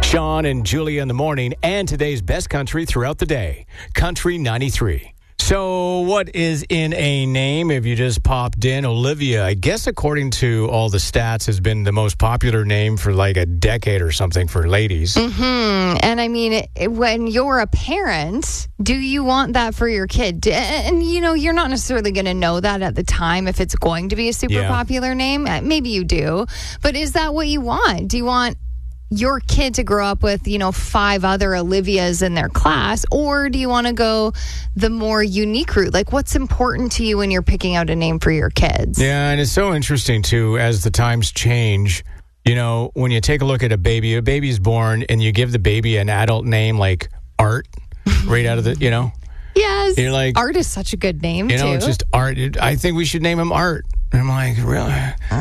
Sean and Julia in the morning, and today's best country throughout the day. Country 93. So what is in a name if you just popped in? Olivia, I guess according to all the stats, has been the most popular name for like a decade or something for ladies. Mm-hmm. And I mean, when you're a parent, do you want that for your kid? And, you know, you're not necessarily going to know that at the time if it's going to be a super popular name. Maybe you do. But is that what you want? Do you want your kid to grow up with, 5 other Olivias in their class? Or do you want to go the more unique route? Like, what's important to you when you're picking out a name for your kids? Yeah, and it's so interesting, too, as the times change. When you take a look at a baby's born, and you give the baby an adult name like Art right out of the, Yes. You're like, Art is such a good name, too. It's just Art. I think we should name him Art. And I'm like, really?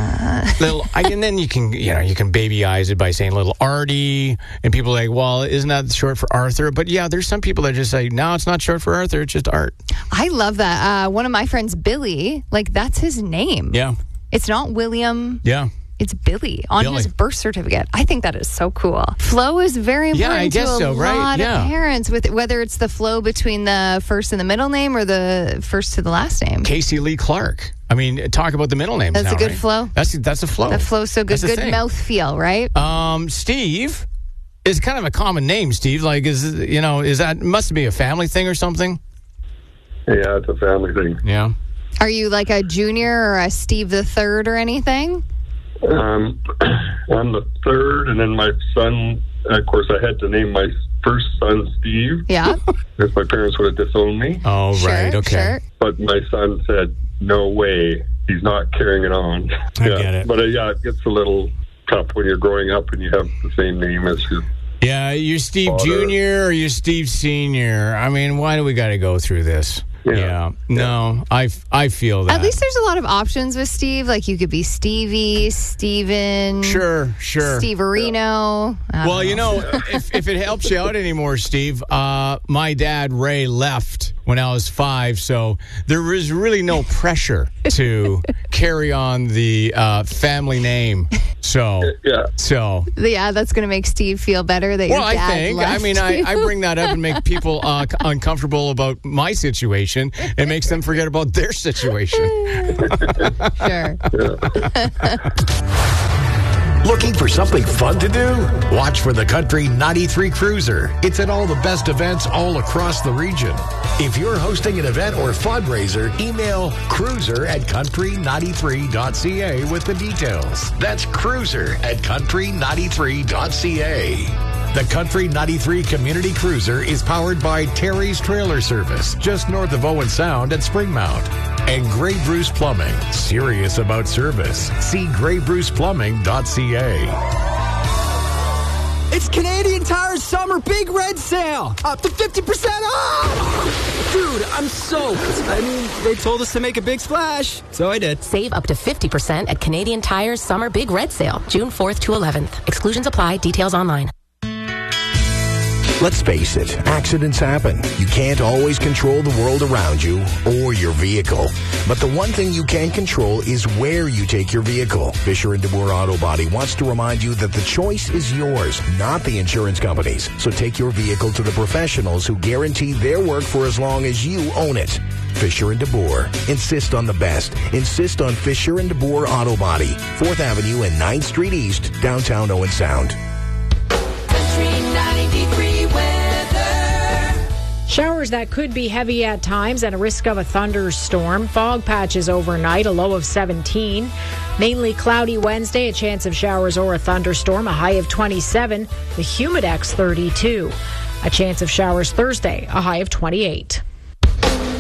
And then you can babyize it by saying little Artie. And people are like, well, isn't that short for Arthur? But yeah, there's some people that just say, no, it's not short for Arthur. It's just Art. I love that. One of my friends, Billy, that's his name. Yeah. It's not William. Yeah. It's Billy on his birth certificate. I think that is so cool. Flow is very important to a lot of parents, with whether it's the flow between the first and the middle name or the first to the last name. Casey Lee Clark. I mean, talk about the middle names. That's a good flow. That's a flow. That flow's so good. Good mouth feel, right? Steve is kind of a common name. Steve, is that must be a family thing or something? Yeah, it's a family thing. Yeah. Are you like a junior or a Steve the Third or anything? I'm the third, and then my son, of course, I had to name my first son Steve. Yeah. Because my parents would have disowned me. Oh, right. Okay. Sure. But my son said, no way, he's not carrying it on. I get it. But it gets a little tough when you're growing up and you have the same name as your you're Steve father. Jr. or you're Steve Sr. I mean, why do we got to go through this? Yeah. No, I feel that. At least there's a lot of options with Steve. Like, you could be Stevie, Steven. Sure. Steverino. Well, if it helps you out anymore, Steve, my dad, Ray, left when I was 5, so there was really no pressure to carry on the family name. So, that's going to make Steve feel better that your dad left. I mean, I bring that up and make people uncomfortable about my situation. It makes them forget about their situation. Sure. Looking for something fun to do? Watch for the Country 93 Cruiser. It's at all the best events all across the region. If you're hosting an event or fundraiser, email cruiser@country93.ca with the details. That's cruiser@country93.ca. The Country 93 Community Cruiser is powered by Terry's Trailer Service, just north of Owen Sound at Springmount. And Grey Bruce Plumbing, serious about service. See greybruceplumbing.ca. It's Canadian Tire's Summer Big Red Sale. Up to 50% off. Dude, I'm soaked. I mean, they told us to make a big splash, so I did. Save up to 50% at Canadian Tire's Summer Big Red Sale, June 4th to 11th. Exclusions apply. Details online. Let's face it, accidents happen. You can't always control the world around you or your vehicle. But the one thing you can control is where you take your vehicle. Fisher & DeBoer Auto Body wants to remind you that the choice is yours, not the insurance company's. So take your vehicle to the professionals who guarantee their work for as long as you own it. Fisher & DeBoer. Insist on the best. Insist on Fisher & DeBoer Auto Body. 4th Avenue and 9th Street East, downtown Owen Sound. Showers that could be heavy at times and a risk of a thunderstorm. Fog patches overnight, a low of 17. Mainly cloudy Wednesday, a chance of showers or a thunderstorm, a high of 27. The Humidex 32. A chance of showers Thursday, a high of 28.